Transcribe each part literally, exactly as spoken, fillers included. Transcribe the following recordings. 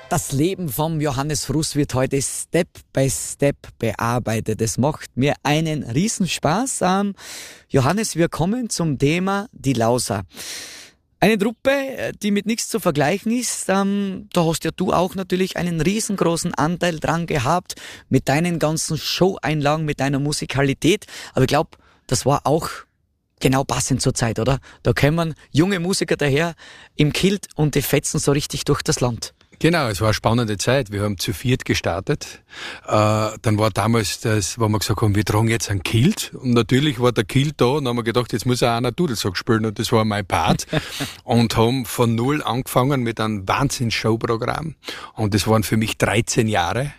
Das Leben vom Johannes Fruss wird heute Step by Step bearbeitet. Es macht mir einen Riesenspaß. Ähm, Johannes, wir kommen zum Thema die Lauser. Eine Truppe, die mit nichts zu vergleichen ist. Ähm, da hast ja du auch natürlich einen riesengroßen Anteil dran gehabt mit deinen ganzen Show-Einlagen, mit deiner Musikalität. Aber ich glaube, das war auch genau passend zur Zeit, oder? Da kommen junge Musiker daher im Kilt und die fetzen so richtig durch das Land. Genau, es war eine spannende Zeit. Wir haben zu viert gestartet. Äh, dann war damals das, wo wir gesagt haben, wir tragen jetzt einen Kilt. Und natürlich war der Kilt da und dann haben wir gedacht, jetzt muss auch einer Dudelsack spielen und das war mein Part. Und haben von null angefangen mit einem Wahnsinns-Showprogramm. Und das waren für mich dreizehn Jahre.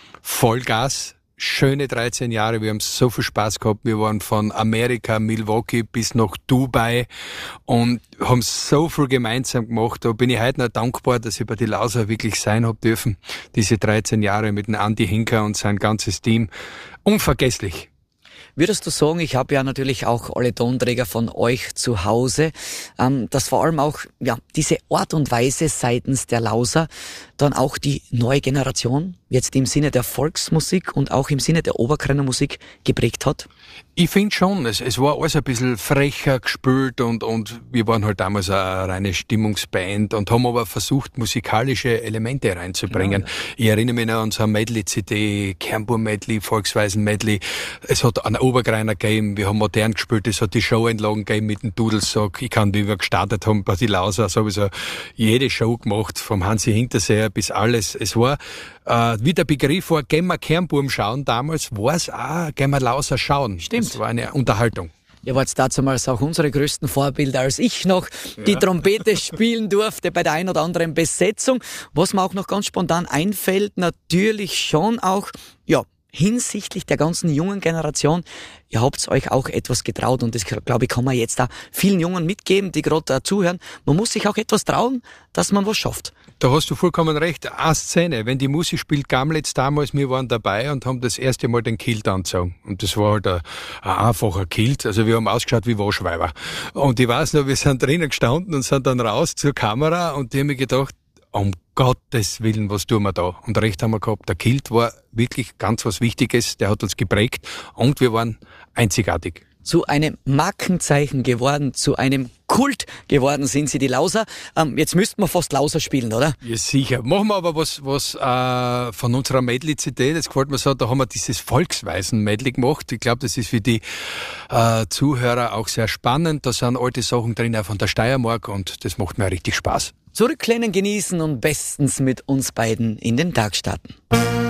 Vollgas. Schöne dreizehn Jahre, wir haben so viel Spaß gehabt. Wir waren von Amerika, Milwaukee bis nach Dubai und haben so viel gemeinsam gemacht. Da bin ich heute noch dankbar, dass ich bei die Lauser wirklich sein hab dürfen. Diese dreizehn Jahre mit dem Andi Hinker und sein ganzes Team. Unvergesslich. Würdest du sagen, ich habe ja natürlich auch alle Tonträger von euch zu Hause, ähm, dass vor allem auch ja diese Art und Weise seitens der Lauser dann auch die neue Generation jetzt im Sinne der Volksmusik und auch im Sinne der Oberkrennermusik geprägt hat? Ich finde schon, es, es war alles ein bisschen frecher gespielt und, und wir waren halt damals eine reine Stimmungsband und haben aber versucht, musikalische Elemente reinzubringen. Genau, ja. Ich erinnere mich noch an unsere Medley-C D, Kernburm-Medley, Volksweisen-Medley. Es hat einen Oberkreiner gegeben, wir haben modern gespielt, es hat die Show-Einlagen gegeben mit dem Dudelsack. Ich kann, wie wir gestartet haben bei die Lauser, sowieso jede Show gemacht, vom Hansi Hinterseher bis alles. Es war, äh, wie der Begriff war, gehen wir Kernburm schauen damals, war es auch, gehen wir Lauser schauen. Stimmt. Das war eine Unterhaltung. Ihr wart damals auch unsere größten Vorbilder, als ich noch die ja. Trompete spielen durfte bei der ein oder anderen Besetzung. Was mir auch noch ganz spontan einfällt, natürlich schon auch, ja, hinsichtlich der ganzen jungen Generation, ihr habt euch auch etwas getraut und das, glaube ich, kann man jetzt da vielen Jungen mitgeben, die gerade da zuhören. Man muss sich auch etwas trauen, dass man was schafft. Da hast du vollkommen recht. Eine Szene, wenn die Musik spielt, Gamletz damals, wir waren dabei und haben das erste Mal den Kilt angezogen. Und das war halt ein, ein einfacher Kilt. Also wir haben ausgeschaut wie Waschweiber. Und ich weiß noch, wir sind drinnen gestanden und sind dann raus zur Kamera und die haben mir gedacht, um Gottes Willen, was tun wir da? Und recht haben wir gehabt. Der Kilt war wirklich ganz was Wichtiges. Der hat uns geprägt und wir waren einzigartig. Zu einem Markenzeichen geworden, zu einem Kult geworden sind sie, die Lauser. Ähm, jetzt müssten wir fast Lauser spielen, oder? Ja, sicher. Machen wir aber was, was äh, von unserer Medley-C D, das gefällt mir so, da haben wir dieses Volksweisen-Medley gemacht. Ich glaube, das ist für die äh, Zuhörer auch sehr spannend. Da sind alte Sachen drin, auch von der Steiermark und das macht mir richtig Spaß. Zurücklehnen, genießen und bestens mit uns beiden in den Tag starten.